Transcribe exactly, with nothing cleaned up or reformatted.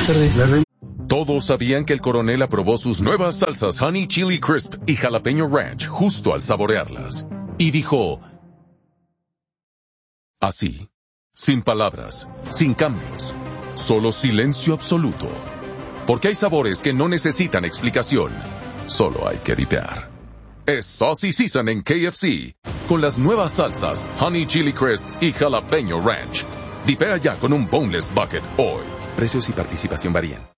tardes. Todos sabían que el coronel aprobó sus nuevas salsas Honey Chili Crisp y Jalapeño Ranch justo al saborearlas. Y dijo... así, sin palabras, sin cambios, solo silencio absoluto. Porque hay sabores que no necesitan explicación, solo hay que dipear. Es Saucy Season en K F C, con las nuevas salsas Honey Chili Crisp y Jalapeño Ranch. Dipea ya con un Boneless Bucket hoy. Precios y participación varían.